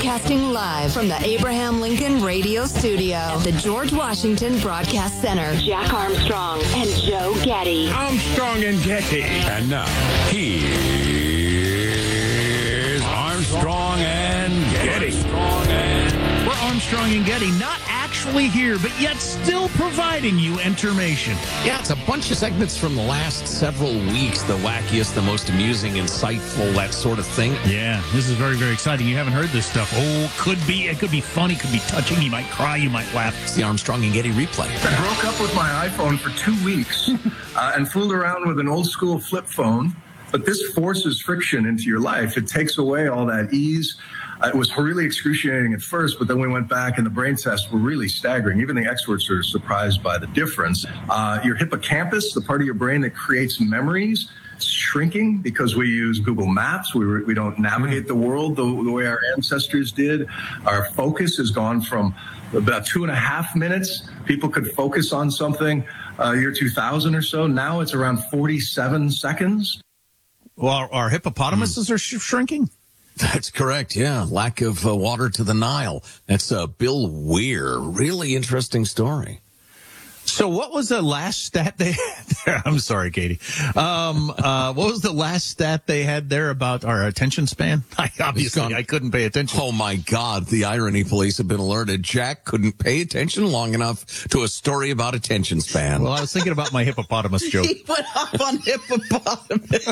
Broadcasting live from the Abraham Lincoln Radio Studio at the George Washington Broadcast Center. Jack Armstrong and Joe Getty. Armstrong and Getty. And now, here's Armstrong and Getty. We're Armstrong and Getty, not actually here, but yet still providing you information. Yeah, it's a bunch of segments from the last several weeks. The wackiest, the most amusing, insightful, that sort of thing. Yeah, this is very, very exciting. You haven't heard this stuff. Oh, it could be funny, could be touching. You might cry, you might laugh. It's the Armstrong and Getty replay. I broke up with my iPhone for 2 weeks and fooled around with an old school flip phone. But this forces friction into your life. It takes away all that ease. It was really excruciating at first, but then we went back and the brain tests were really staggering. Even the experts are surprised by the difference. Your hippocampus, the part of your brain that creates memories, is shrinking because we use Google Maps. We don't navigate the world the way our ancestors did. Our focus has gone from about 2.5 minutes. People could focus on something year 2000 or so. Now it's around 47 seconds. Well, our hippopotamuses are shrinking? That's correct, yeah. Lack of water to the Nile. That's Bill Weir. Really interesting story. So what was the last stat they had there? I'm sorry, Katie. What was the last stat they had there about our attention span? I couldn't pay attention. Oh, my God. The irony police have been alerted. Jack couldn't pay attention long enough to a story about attention span. Well, I was thinking about my hippopotamus joke. He went off on hippopotamus.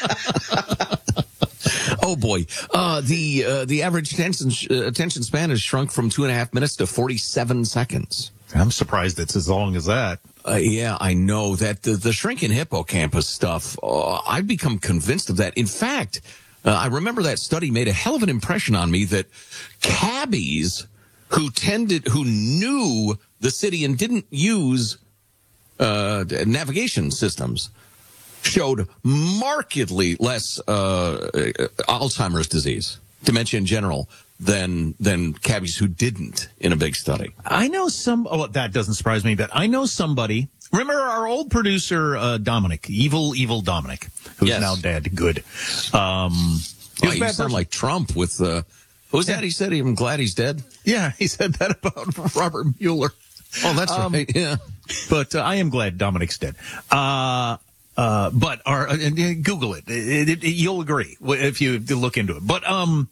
Oh, boy. The average attention span has shrunk from 2.5 minutes to 47 seconds. I'm surprised it's as long as that. Yeah, I know that the shrinking hippocampus stuff, I've become convinced of that. In fact, I remember that study made a hell of an impression on me that cabbies who knew the city and didn't use navigation systems showed markedly less Alzheimer's disease, dementia in general, than cabbies who didn't in a big study. I know that doesn't surprise me, but I know somebody. Remember our old producer, Dominic, evil Dominic, who's now dead. Good. You sound like Trump with, what was that he said? I'm glad he's dead. Yeah, he said that about Robert Mueller. Oh, that's right. Yeah. But I am glad Dominic's dead. But Google it. You'll agree if you look into it. But,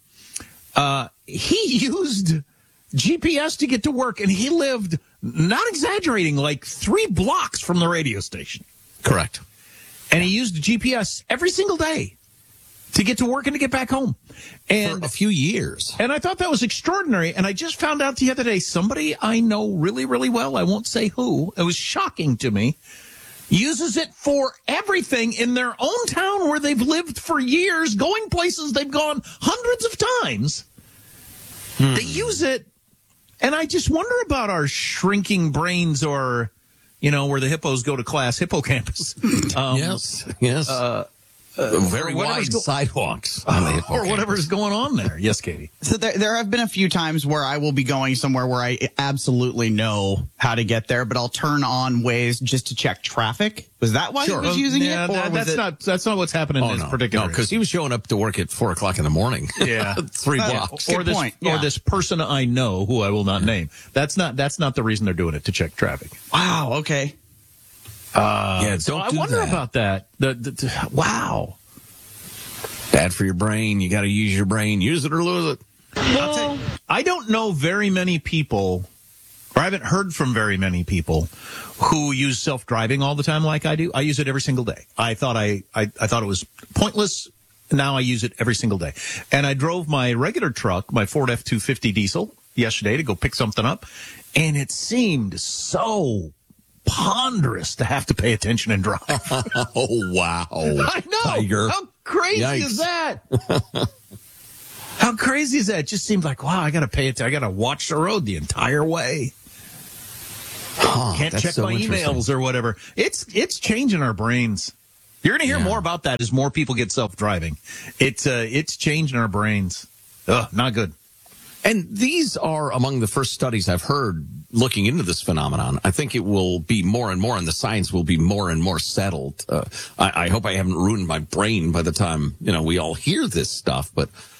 he used GPS to get to work, and he lived, not exaggerating, like 3 blocks from the radio station. Correct. And he used GPS every single day to get to work and to get back home. And for a few years. And I thought that was extraordinary. And I just found out the other day, somebody I know really, really well, I won't say who, it was shocking to me, uses it for everything in their own town where they've lived for years, going places they've gone hundreds of times. They use it, and I just wonder about our shrinking brains, or, where the hippos go to class, hippocampus. Yes. Very wide sidewalks on the hippocampus. Or whatever's going on there. Yes, Katie. So there have been a few times where I will be going somewhere where I absolutely know how to get there, but I'll turn on Waze just to check traffic. Was that why he was using it? Or that's not what's happening in this particular. No, because he was showing up to work at 4:00 in the morning. Yeah. 3 blocks. Or this person I know who I will not name. That's not the reason they're doing it, to check traffic. Wow. Okay. I wonder about that. Wow. Bad for your brain. You got to use your brain. Use it or lose it. Well, I don't know very many people, or I haven't heard from very many people who use self-driving all the time like I do. I use it every single day. I thought I thought it was pointless. Now I use it every single day. And I drove my regular truck, my Ford F-250 diesel, yesterday to go pick something up, and it seemed so ponderous to have to pay attention and drive. Oh, wow. I know. Tiger. How crazy is that? How crazy is that? It just seems like, wow, I got to pay it. I got to watch the road the entire way. Can't check my emails or whatever. It's changing our brains. You're going to hear more about that as more people get self-driving. It's changing our brains. Ugh, not good. And these are among the first studies I've heard looking into this phenomenon. I think it will be more and more, and the science will be more and more settled. I hope I haven't ruined my brain by the time, we all hear this stuff, but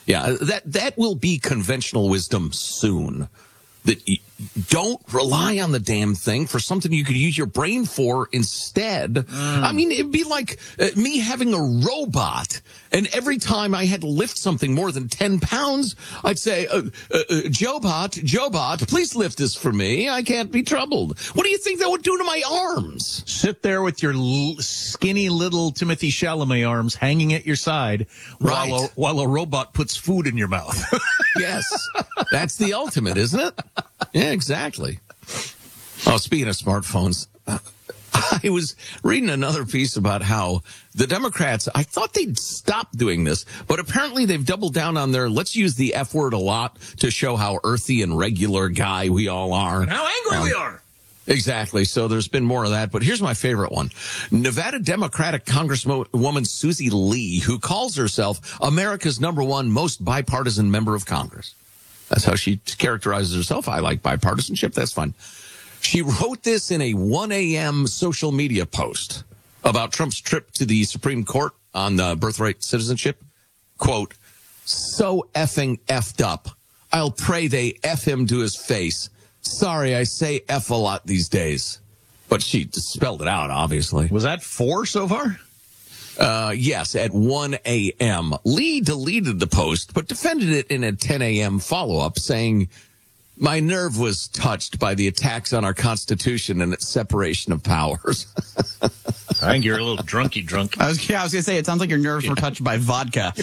Yeah, that will be conventional wisdom soon. That you don't rely on the damn thing for something you could use your brain for instead. I mean, it'd be like me having a robot, and every time I had to lift something more than 10 pounds, I'd say, Jobot, please lift this for me. I can't be troubled. What do you think that would do to my arms? Sit there with your skinny little Timothy Chalamet arms hanging at your side while a robot puts food in your mouth. Yes, that's the ultimate, isn't it? Yeah, exactly. Oh, speaking of smartphones, I was reading another piece about how the Democrats, I thought they'd stop doing this, but apparently they've doubled down on their let's use the F word a lot to show how earthy and regular guy we all are. And how angry we are. Exactly. So there's been more of that. But here's my favorite one. Nevada Democratic Congresswoman Susie Lee, who calls herself America's #1 most bipartisan member of Congress. That's how she characterizes herself. I like bipartisanship. That's fun. She wrote this in a 1 a.m. social media post about Trump's trip to the Supreme Court on birthright citizenship. Quote, so effing effed up. I'll pray they F him to his face. Sorry, I say F a lot these days. But she spelled it out, obviously. Was that 4 so far? Yes, at 1 a.m. Lee deleted the post, but defended it in a 10 a.m. follow-up, saying, my nerve was touched by the attacks on our Constitution and its separation of powers. I think you're a little drunky drunk. I was going to say, it sounds like your nerves were touched by vodka.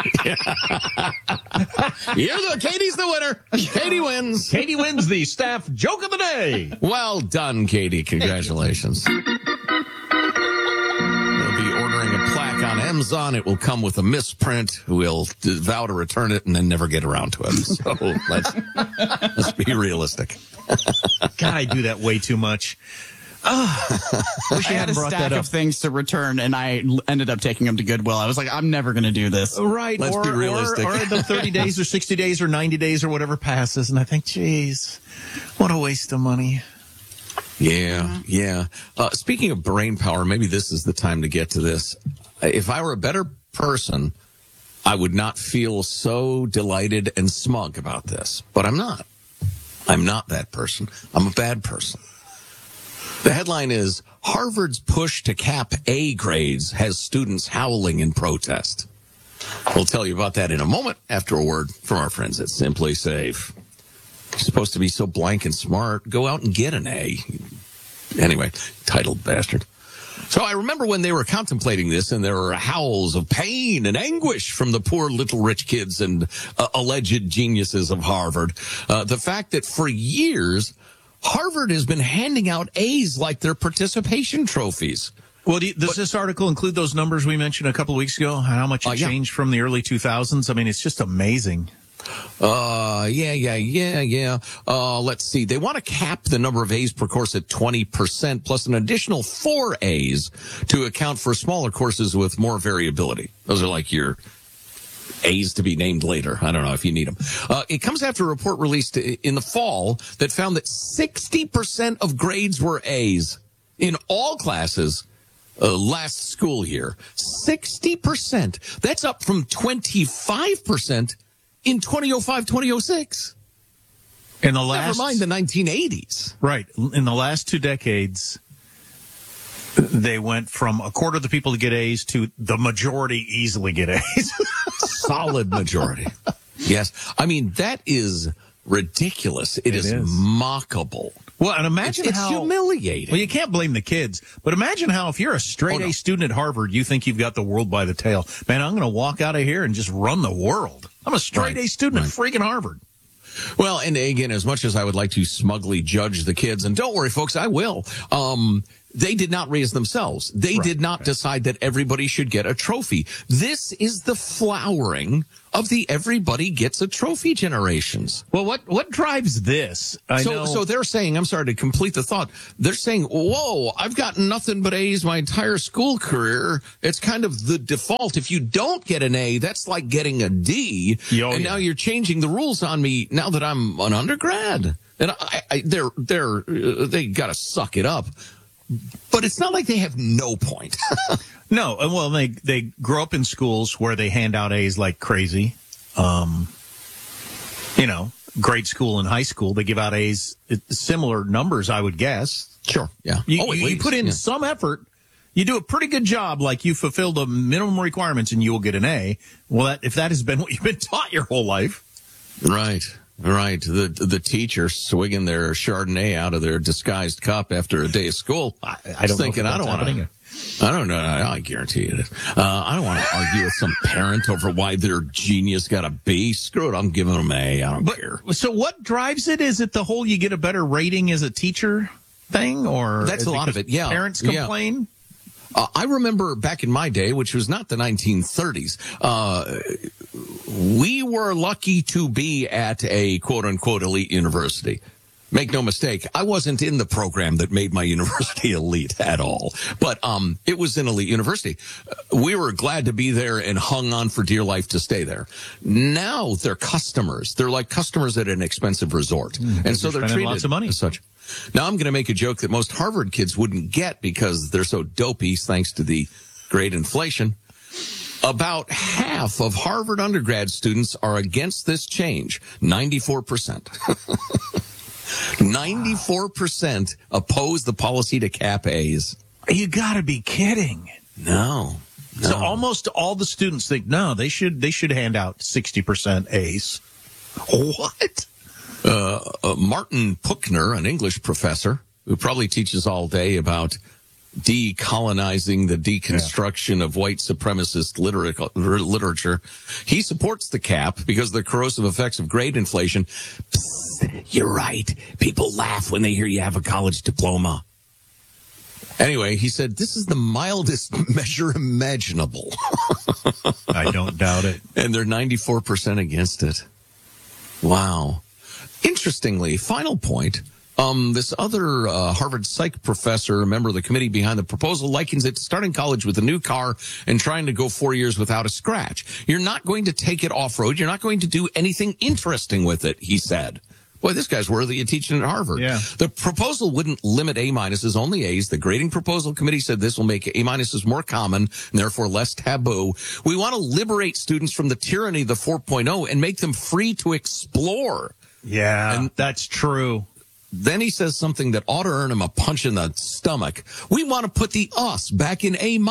Katie's the winner. Katie wins. Katie wins the staff joke of the day. Well done, Katie. Congratulations. We'll be ordering a plaque on Amazon. It will come with a misprint. We'll vow to return it and then never get around to it. So let's be realistic. God, I do that way too much. Wish I had a stack of things to return, and I ended up taking them to Goodwill. I was like, I'm never going to do this. Right. Let's be realistic. Or the 30 days or 60 days or 90 days or whatever passes. And I think, geez, what a waste of money. Yeah. Speaking of brain power, maybe this is the time to get to this. If I were a better person, I would not feel so delighted and smug about this. But I'm not. I'm not that person. I'm a bad person. The headline is, Harvard's push to cap A grades has students howling in protest. We'll tell you about that in a moment after a word from our friends at Simply Safe. You're supposed to be so blank and smart. Go out and get an A. Anyway, titled bastard. So I remember when they were contemplating this, and there were howls of pain and anguish from the poor little rich kids and alleged geniuses of Harvard. The fact that for years, Harvard has been handing out A's like their participation trophies. Well, does this article include those numbers we mentioned a couple of weeks ago? How much it changed from the early 2000s? I mean, it's just amazing. Yeah. Let's see. They want to cap the number of A's per course at 20% plus an additional 4 A's to account for smaller courses with more variability. Those are like your A's to be named later. I don't know if you need them. It comes after a report released in the fall that found that 60% of grades were A's in all classes last school year. 60%. That's up from 25% in 2005-2006. Never mind the 1980s. Right. In the last 2 decades, they went from a quarter of the people to get A's to the majority easily get A's. Solid majority. Yes. I mean, that is ridiculous. It is mockable. Well, and imagine it's how humiliating. Well, you can't blame the kids, but imagine how if you're a straight A student at Harvard, you think you've got the world by the tail. Man, I'm going to walk out of here and just run the world. I'm a straight A student at freaking Harvard. Well, and again, as much as I would like to smugly judge the kids, and don't worry, folks, I will. They did not raise themselves. They did not decide that everybody should get a trophy. This is the flowering of the everybody gets a trophy generations. Well, what drives this? So they're saying, I'm sorry to complete the thought. They're saying, whoa, I've gotten nothing but A's my entire school career. It's kind of the default. If you don't get an A, that's like getting a D. Now you're changing the rules on me now that I'm an undergrad. And they got to suck it up. But it's not like they have no point. No, well, they grow up in schools where they hand out A's like crazy. grade school and high school, they give out A's, similar numbers, I would guess. Sure. Yeah. You put in some effort. You do a pretty good job, like you fulfill the minimum requirements and you will get an A. Well, if that has been what you've been taught your whole life. Right. The teacher swigging their Chardonnay out of their disguised cup after a day of school. I don't thinking, know I don't want to. I don't know. I guarantee it. I don't want to argue with some parent over why their genius got a B. Screw it. I'm giving them an A. I don't care. So what drives it? Is it the whole you get a better rating as a teacher thing? Or that's a lot of it. Yeah. Parents complain? Yeah. I remember back in my day, which was not the 1930s, we were lucky to be at a quote-unquote elite university. Make no mistake, I wasn't in the program that made my university elite at all. But it was an elite university. We were glad to be there and hung on for dear life to stay there. Now they're customers. They're like customers at an expensive resort. And so they're treated lots of money as such. Now I'm going to make a joke that most Harvard kids wouldn't get because they're so dopey thanks to the great inflation. About half of Harvard undergrad students are against this change. 94%. 94% oppose the policy to cap A's. You got to be kidding. No. So almost all the students think, no, they should hand out 60% A's. What? Martin Puchner, an English professor who probably teaches all day about decolonizing the deconstruction of white supremacist literature. He supports the cap because of the corrosive effects of grade inflation. Psst, you're right. People laugh when they hear you have a college diploma. Anyway, he said, this is the mildest measure imaginable. I don't doubt it. And they're 94% against it. Wow. Interestingly, final point, this other Harvard psych professor, a member of the committee behind the proposal, likens it to starting college with a new car and trying to go 4 years without a scratch. You're not going to take it off-road. You're not going to do anything interesting with it, he said. Boy, this guy's worthy of teaching at Harvard. Yeah. The proposal wouldn't limit A-minuses, only A's. The grading proposal committee said this will make A-minuses more common and therefore less taboo. We want to liberate students from the tyranny of the 4.0 and make them free to explore. Yeah, and that's true. Then he says something that ought to earn him a punch in the stomach. We want to put the us back in A-.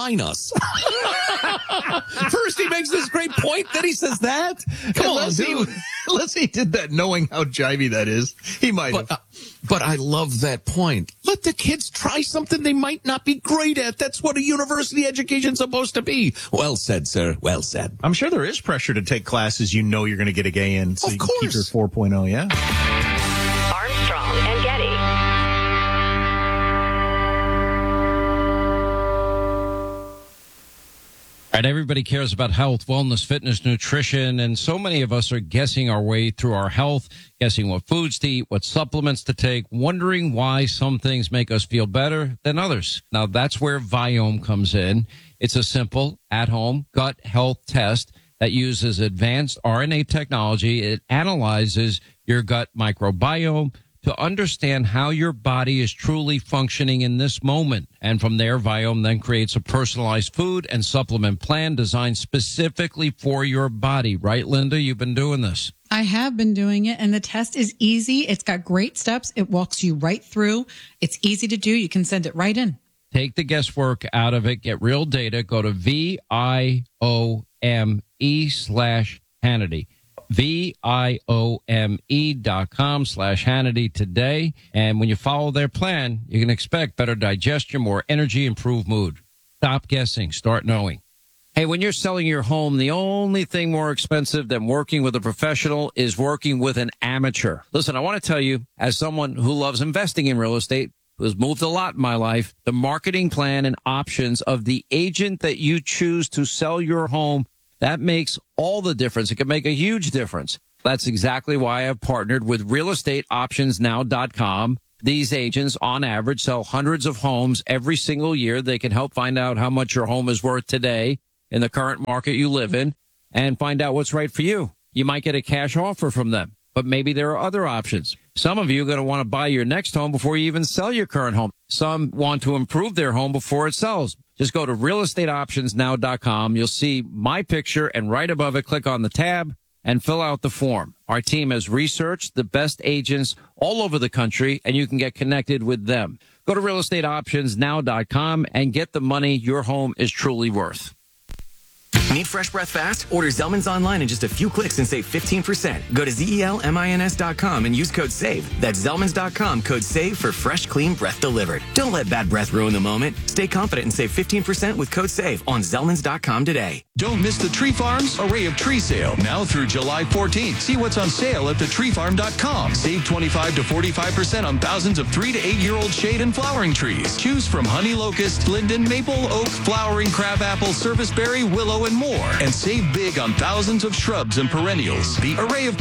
First he makes this great point, then he says that? Come on, dude. Unless he did that knowing how jivey that is. He might have. But I love that point. Let the kids try something they might not be great at. That's what a university education's supposed to be. Well said, sir. Well said. I'm sure there is pressure to take classes you know you're going to get a A in. So of you course. Can keep your 4.0, yeah. Armstrong and Getty. All right, everybody cares about health, wellness, fitness, nutrition, and so many of us are guessing our way through our health, guessing what foods to eat, what supplements to take, wondering why some things make us feel better than others. Now, that's where Viome comes in. It's a simple, at-home gut health test that uses advanced RNA technology. It analyzes your gut microbiome to understand how your body is truly functioning in this moment. And from there, Viome then creates a personalized food and supplement plan designed specifically for your body. Right, Linda? You've been doing this. I have been doing it, and the test is easy. It's got great steps. It walks you right through. It's easy to do. You can send it right in. Take the guesswork out of it. Get real data. Go to VIOME/Hannity. VIOME.com/Hannity today. And when you follow their plan, you can expect better digestion, more energy, improved mood. Stop guessing. Start knowing. Hey, when you're selling your home, the only thing more expensive than working with a professional is working with an amateur. Listen, I want to tell you, as someone who loves investing in real estate, who has moved a lot in my life, the marketing plan and options of the agent that you choose to sell your home, that makes all the difference. It can make a huge difference. That's exactly why I've partnered with realestateoptionsnow.com. These agents, on average, sell hundreds of homes every single year. They can help find out how much your home is worth today in the current market you live in and find out what's right for you. You might get a cash offer from them, but maybe there are other options. Some of you are going to want to buy your next home before you even sell your current home. Some want to improve their home before it sells. Just go to realestateoptionsnow.com. You'll see my picture, and right above it, click on the tab. and fill out the form. Our team has researched the best agents all over the country, and you can get connected with them. Go to realestateoptionsnow.com and get the money your home is truly worth. Need fresh breath fast? Order Zellman's online in just a few clicks and save 15%. Go to ZELMINS.com and use code SAVE. That's Zellman's.com, code SAVE for fresh, clean breath delivered. Don't let bad breath ruin the moment. Stay confident and save 15% with code SAVE on Zellman's.com today. Don't miss the Tree Farm's Array of Tree Sale, now through July 14th. See what's on sale at thetreefarm.com. Save 25 to 45% on thousands of 3 to 8-year-old shade and flowering trees. Choose from honey locust, linden, maple, oak, flowering crabapple, serviceberry, willow, and more. And save big on thousands of shrubs and perennials. The Array of